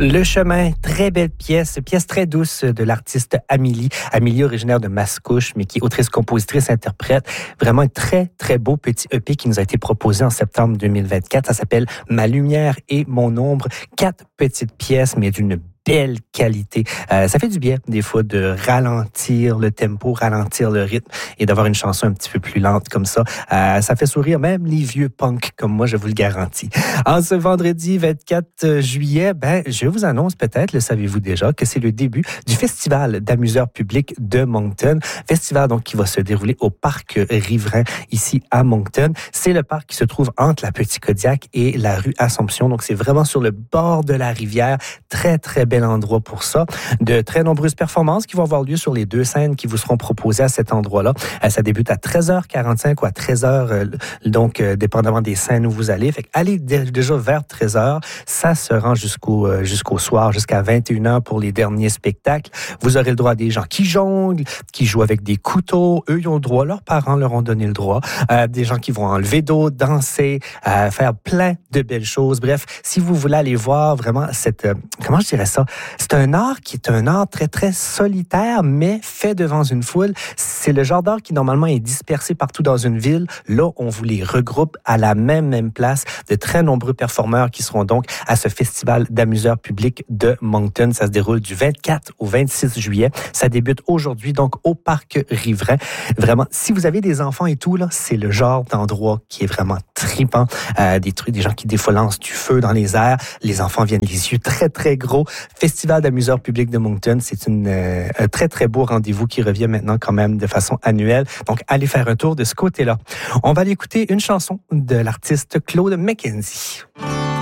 Le chemin, très belle pièce très douce de l'artiste Amélie. Amélie, originaire de Mascouche, mais qui est autrice, compositrice, interprète. Vraiment un très, très beau petit EP qui nous a été proposé en septembre 2024. Ça s'appelle Ma lumière et mon ombre. 4 petites pièces, mais d'une belle qualité. Ça fait du bien, des fois, de ralentir le tempo, ralentir le rythme et d'avoir une chanson un petit peu plus lente comme ça. Ça fait sourire même les vieux punks comme moi, je vous le garantis. En ce vendredi 24 juillet, je vous annonce peut-être, le savez-vous déjà, que c'est le début du Festival d'amuseurs publics de Moncton. Festival donc qui va se dérouler au Parc Riverain ici à Moncton. C'est le parc qui se trouve entre la Petit-Kodiak et la rue Assomption. Donc c'est vraiment sur le bord de la rivière. Très, très bel endroit pour ça. De très nombreuses performances qui vont avoir lieu sur les 2 scènes qui vous seront proposées à cet endroit-là. Ça débute à 13h45 ou à 13h, donc dépendamment des scènes où vous allez. Fait que allez déjà vers 13h. Ça se rend jusqu'au soir, jusqu'à 21h pour les derniers spectacles. Vous aurez le droit à des gens qui jonglent, qui jouent avec des couteaux. Eux, ils ont le droit. Leurs parents leur ont donné le droit. Des gens qui vont enlever d'eau, danser, faire plein de belles choses. Bref, si vous voulez aller voir vraiment comment je dirais ça? C'est un art qui est un art très, très solitaire, mais fait devant une foule. C'est le genre d'art qui, normalement, est dispersé partout dans une ville. Là, on vous les regroupe à la même place. De très nombreux performeurs qui seront donc à ce festival d'amuseurs publics de Moncton. Ça se déroule du 24 au 26 juillet. Ça débute aujourd'hui, donc, au Parc Riverain. Vraiment, si vous avez des enfants et tout, là, c'est le genre d'endroit qui est vraiment trippant. Des gens qui, des fois, lancent du feu dans les airs. Les enfants viennent les yeux très, très gros. Festival d'amuseurs publics de Moncton, c'est un très, très beau rendez-vous qui revient maintenant quand même de façon annuelle. Donc, allez faire un tour de ce côté-là. On va aller écouter une chanson de l'artiste Claude McKenzie.